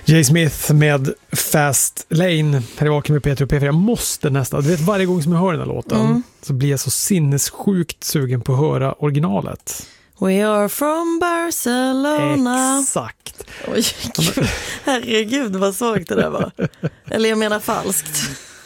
Jay Smith med Fast Lane här i Vaken med Peter och P4. Jag måste nästan, du vet, varje gång som jag hör den här låten så blir jag så sinnessjukt sugen på att höra originalet. We are from Barcelona. Exakt. Oj, gud. Herregud vad svagt det där var. Eller jag menar falskt.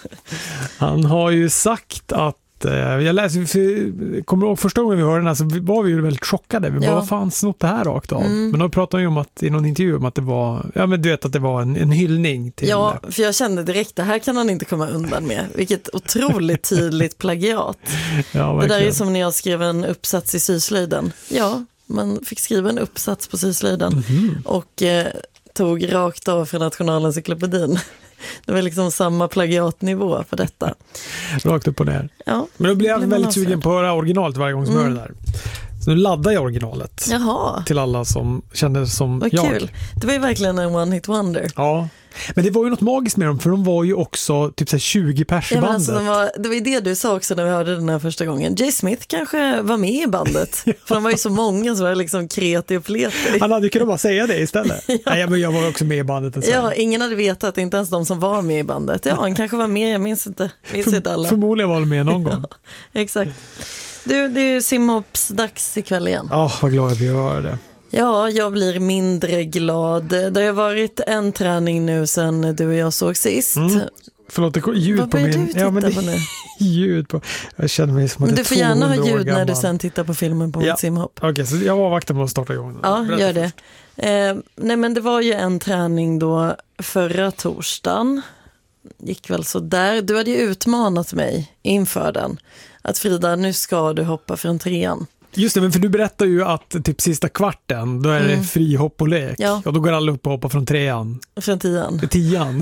Han har ju sagt att jag kommer ihåg första gången vi hörde den här så var vi ju väldigt chockade. Vi bara, vad fan snott det här rakt av? Men då pratade han ju om att i någon intervju om att det var, ja men du vet att det var en hyllning till... Ja, för jag kände direkt, det här kan han inte komma undan med. Vilket otroligt tydligt plagiat. Ja, det där är som när jag skrev en uppsats i syslöjden. Ja, man fick skriva en uppsats på syslöjden och tog rakt av från Nationalencyklopedin. Det var liksom samma plagiatnivå på detta. Rakt upp och ner. Ja, men då blir jag väldigt sugen på att höra originalet varje gång som hör det där. Så nu laddar jag originalet. Jaha. Till alla som känner som vad jag. Kul. Det var ju verkligen en one-hit wonder. Ja. Men det var ju något magiskt med dem, för de var ju också typ så här 20 pers i bandet. Alltså, det var ju det du sa också när vi hörde den här första gången. Jay Smith kanske var med i bandet. För de var ju så många som var liksom kreti och pleti. Han hade ju kunnat bara säga det istället. Nej, men jag var också med i bandet. Ja, ingen hade vetat, inte ens de som var med i bandet. Ja, han kanske var med, jag minns inte alla. Förmodligen var de med någon gång. Ja, exakt. Du, det är ju simhops dags ikväll igen. Ja, vad glad jag blir att höra det. Ja, jag blir mindre glad. Det har varit en träning nu sedan du och jag såg sist. Förlåt, det går ljud på min... Vad börjar du titta på nu? Ljud på... Jag känner mig som att men det är 200 år gammal. Du får gärna ha ljud när du sen tittar på filmen på mitt simhopp. Okej, så jag avvaktar med att starta igång. Ja, gör det. Nej, men det var ju en träning då förra torsdagen. Gick väl så där. Du hade ju utmanat mig inför den. Att Frida, nu ska du hoppa från 3:an. Just det, men för du berättar ju att typ sista kvarten, då är det fri hopp och lek. Ja. Och då går alla upp och hoppar från 3:an. Från 10:an. 10:an.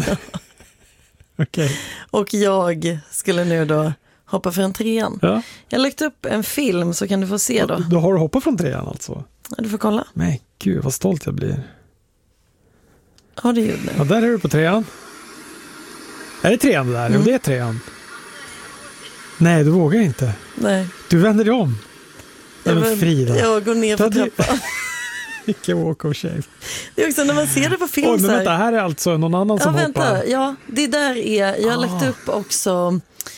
Okej. Och jag skulle nu då hoppa från 3:an. Ja. Jag har lagt upp en film så kan du få se då. Då har du hoppat från 3:an alltså? Ja, du får kolla. Men gud, vad stolt jag blir. Ja, det är ju nu. Ja, där är du på 3:an. Är det 3:an där? Jo, det är 3:an. Nej, du vågar inte. Nej. Du vänder dig om. Frida. Jag går ner på trappan. Vilken walk of shame. Det är också när man ser det på film. Men vänta, här är alltså någon annan som hoppar. Ja, det där är, jag har lagt upp också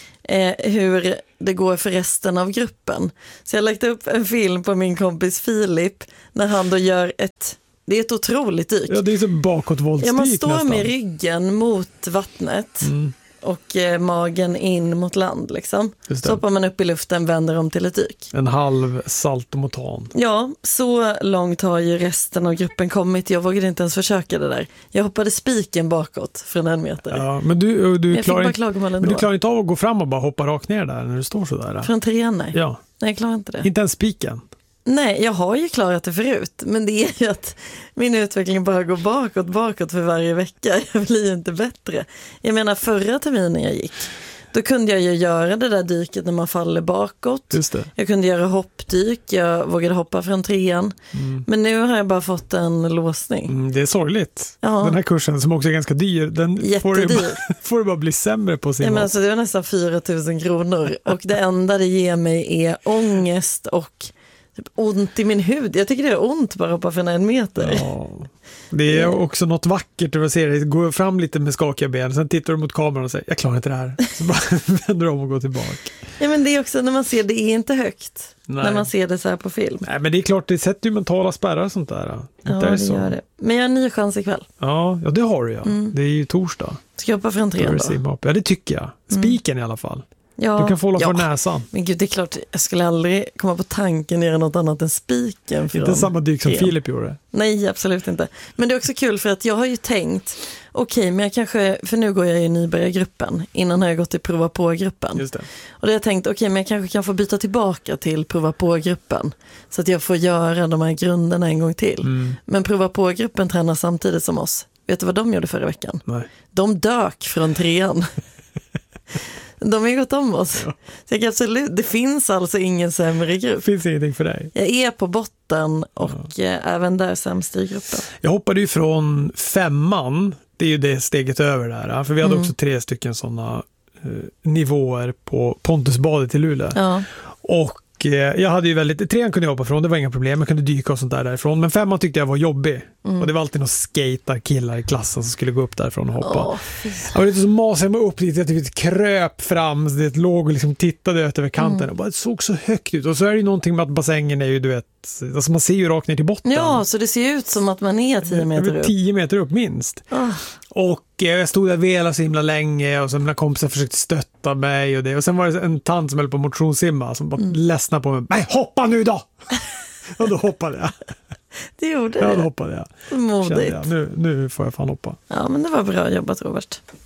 hur det går för resten av gruppen. Så jag har lagt upp en film på min kompis Filip när han då gör det är ett otroligt dyk. Ja, det är som bakåtvåldsdyk nästan. Man står nästan med ryggen mot vattnet och magen in mot land liksom. Så hoppar man upp i luften, vänder om till ett dyk. En halv saltomotan. Ja, så långt har ju resten av gruppen kommit. Jag vågade inte ens försöka det där. Jag hoppade spiken bakåt från 1 meter. Ja, men du klarar inte av att gå fram och bara hoppa rakt ner där när du står så där. Från 3:an, nej. Ja. Nej, jag klarar inte det. Inte ens spiken. Nej, jag har ju klarat det förut. Men det är ju att min utveckling bara går bakåt för varje vecka. Jag blir ju inte bättre. Jag menar, förra terminen jag gick, då kunde jag ju göra det där dyket när man faller bakåt. Just det. Jag kunde göra hoppdyk, jag vågade hoppa från 3:an. Men nu har jag bara fått en låsning. Det är sorgligt. Ja. Den här kursen som också är ganska dyr, den får du bara bli sämre på sin men alltså, det var nästan 4 000 kronor. Och det enda det ger mig är ångest och typ ont i min hud. Jag tycker det är ont bara hoppa från 1 meter. Ja. Det är också något vackert att se det. Gå fram lite med skakiga ben. Sen tittar du mot kameran och säger, jag klarar inte det här. Så bara vänder om och går tillbaka. Ja, men det är också när man ser det är inte högt. Nej. När man ser det så här på film. Nej, men det är klart, det sätter ju mentala spärrar sånt där. Ja, det gör det. Men jag har en ny chans ikväll. Ja, det har du ja. Det är ju torsdag. Ska jag hoppa från 3:an då? Ja, det tycker jag. Spiken i alla fall. Ja. Du kan få hålla för näsan. Men gud, det är klart, jag skulle aldrig komma på tanken att göra något annat än spiken. Inte samma dyk som Filip gjorde. Nej, absolut inte. Men det är också kul för att jag har ju tänkt, okej, men jag kanske, för nu går jag i nybörjargruppen. Innan har jag gått i prova på-gruppen. Just det. Och då har jag tänkt, okej, men jag kanske kan få byta tillbaka till prova på-gruppen. Så att jag får göra de här grunderna en gång till. Men prova på-gruppen tränar samtidigt som oss. Vet du vad de gjorde förra veckan? Nej. De dök från 3:an. De har ju gått om oss. Ja. Så jag kan absolut, det finns alltså ingen sämre grupp. Det finns ingenting för dig. Jag är på botten och även där sämst i gruppen. Jag hoppade ju från 5:an. Det är ju det steget över där. För vi hade också 3 stycken sådana nivåer på Pontusbadet i Luleå. Ja. Och jag hade ju väldigt, 3 kunde jag hoppa från, det var inga problem, jag kunde dyka och sånt därifrån, men 5 tyckte jag var jobbig. Och det var alltid några skaterkillar i klassen som skulle gå upp därifrån och hoppa. Jag var lite så masig mig upp dit, jag typ kröp fram, det låg och liksom tittade ut över kanten och bara, det såg så högt ut. Och så är det ju någonting med att bassängen är ju, du vet, alltså man ser ju rakt ner till botten. Ja, så det ser ut som att man är 10 meter upp. 10 meter upp minst. Och jag stod där och velade så himla länge och så mina kompisar försökte stötta mig och det. Och sen var det en tant som höll på motionssimma som bara ledsnade på mig. Nej, hoppa nu då! Och då hoppade jag. Det gjorde ja, det. Då hoppade jag. Modigt. Jag, nu får jag fan hoppa. Ja, men det var bra jobbat, Robert.